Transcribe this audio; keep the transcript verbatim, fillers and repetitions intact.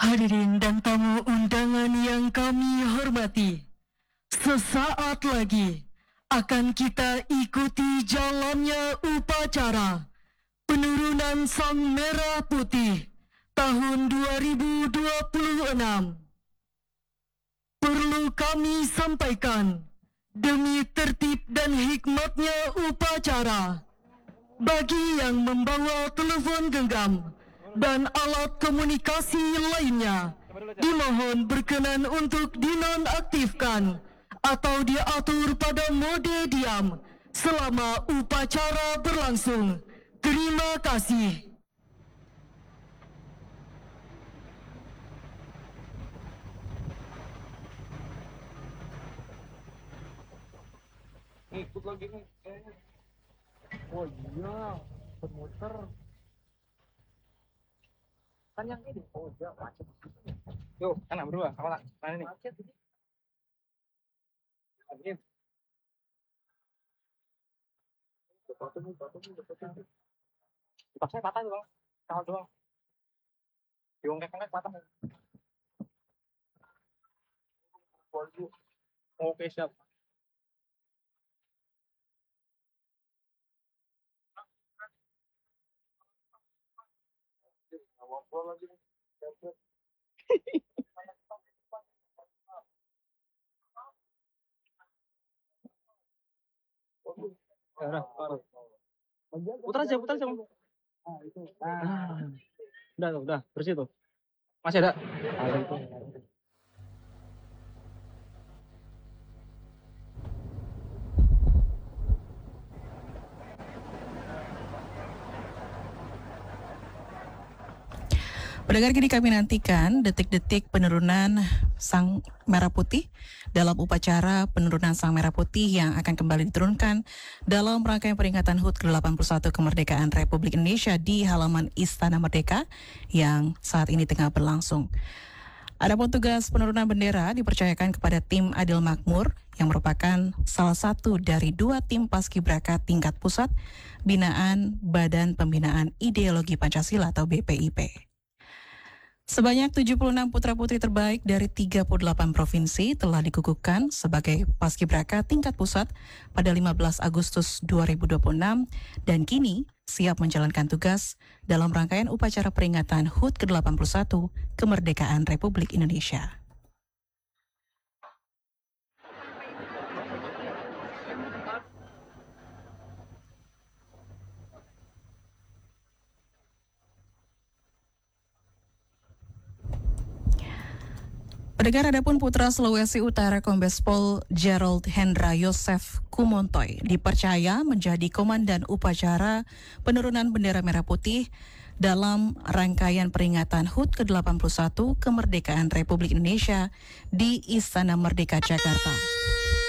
Hadirin dan tamu undangan yang kami hormati, sesaat lagi akan kita ikuti jalannya upacara penurunan Sang Merah Putih tahun dua ribu dua puluh enam. Perlu kami sampaikan, demi tertib dan hikmatnya upacara, bagi yang membawa telepon genggam dan alat komunikasi lainnya, dimohon berkenan untuk dinonaktifkan atau diatur pada mode diam selama upacara berlangsung. Terima kasih. Ikut lagi nih. Oh iya, bermuter. Kan yang ini, oh iya macet. Yuk, anak berdua, awal mana nih? Macet ini. Ini. Potong, potong, potong. Dipaksa patah tuh bang, kawal doang. Diongkek-ongkek patah. Oke siap. Ngobrol lagi nih. Putar aja, putar aja. Ah, itu. Ah. Udah, udah, bersih tuh. Masih ada? Ada itu. Pendengar, kini kami nantikan detik-detik penurunan Sang Merah Putih dalam upacara penurunan Sang Merah Putih yang akan kembali diturunkan dalam rangkaian peringatan H U T ke delapan puluh satu kemerdekaan Republik Indonesia di halaman Istana Merdeka yang saat ini tengah berlangsung. Adapun tugas penurunan bendera dipercayakan kepada tim Adil Makmur yang merupakan salah satu dari dua tim paskibraka tingkat pusat binaan Badan Pembinaan Ideologi Pancasila atau B P I P. Sebanyak tujuh puluh enam putra-putri terbaik dari tiga puluh delapan provinsi telah dikukuhkan sebagai paskibraka tingkat pusat pada lima belas Agustus dua ribu dua puluh enam dan kini siap menjalankan tugas dalam rangkaian upacara peringatan H U T ke delapan puluh satu kemerdekaan Republik Indonesia. Pendengar, adapun putra Sulawesi Utara Kombes Pol Gerald Hendra Yosef Kumontoy dipercaya menjadi komandan upacara penurunan bendera merah putih dalam rangkaian peringatan H U T ke delapan puluh satu kemerdekaan Republik Indonesia di Istana Merdeka, Jakarta.